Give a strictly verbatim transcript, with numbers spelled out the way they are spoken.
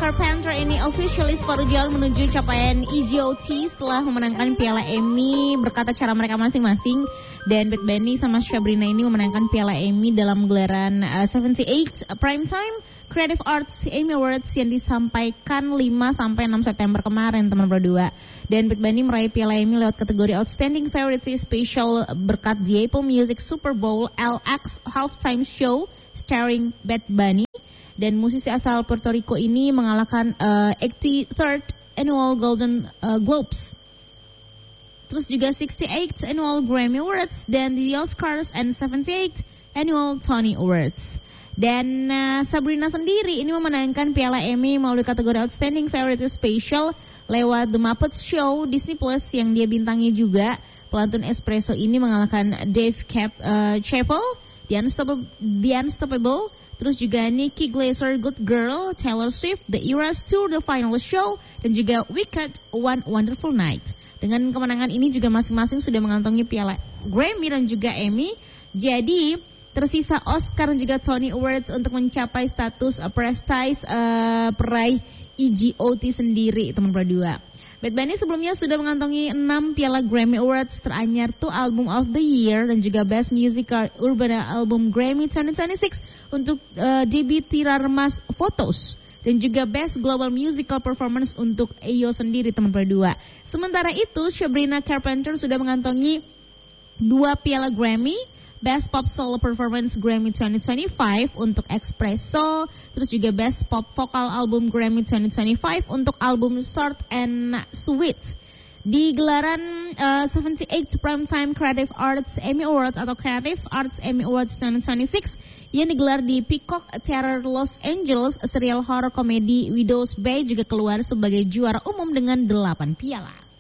Carpenter ini officially separuh jalan menuju capaian E G O T setelah memenangkan Piala Emmy berkata cara mereka masing-masing. Dan Bad Bunny sama Sabrina ini memenangkan Piala Emmy dalam gelaran uh, tujuh puluh delapan Primetime Creative Arts Emmy Awards yang disampaikan lima sampai enam September kemarin, teman berdua. Dan Bad Bunny meraih Piala Emmy lewat kategori Outstanding Variety Special berkat di Apple Music Super Bowl L X Halftime Show starring Bad Bunny. Dan musisi asal Puerto Rico ini mengalahkan uh, eighty-third Annual Golden uh, Globes, terus juga sixty-eighth Annual Grammy Awards, dan the Oscars and seventy-eighth Annual Tony Awards. Dan uh, Sabrina sendiri ini memenangkan Piala Emmy melalui kategori Outstanding Variety Special lewat The Muppets Show Disney Plus yang dia bintangi juga. Pelantun Espresso ini mengalahkan Dave Cap, uh, Chappelle, The Unstoppable, The Unstoppable, terus juga Nikki Glaser, Good Girl, Taylor Swift, The Eras Tour, The Final Show, dan juga Wicked, One Wonderful Night. Dengan kemenangan ini juga masing-masing sudah mengantongi piala Grammy dan juga Emmy. Jadi tersisa Oscar dan juga Tony Awards untuk mencapai status uh, prestige uh, peraih E G O T sendiri, teman berdua. Bad Bunny sebelumnya sudah mengantongi enam piala Grammy Awards, teranyar tuh Album of the Year dan juga Best Music Urban Album Grammy dua ribu dua puluh enam untuk uh, debut Tira Remas Photos, dan juga Best Global Musical Performance untuk Eyo sendiri, teman berdua. Sementara itu Sabrina Carpenter sudah mengantongi dua piala Grammy, Best Pop Solo Performance Grammy dua ribu dua puluh lima untuk Espresso, terus juga Best Pop Vocal Album Grammy dua ribu dua puluh lima untuk album Short and Sweet. Di gelaran uh, tujuh puluh delapan Primetime Creative Arts Emmy Awards atau Creative Arts Emmy Awards dua ribu dua puluh enam yang digelar di Peacock Theater Los Angeles, serial horror komedi Widow's Bay juga keluar sebagai juara umum dengan delapan piala.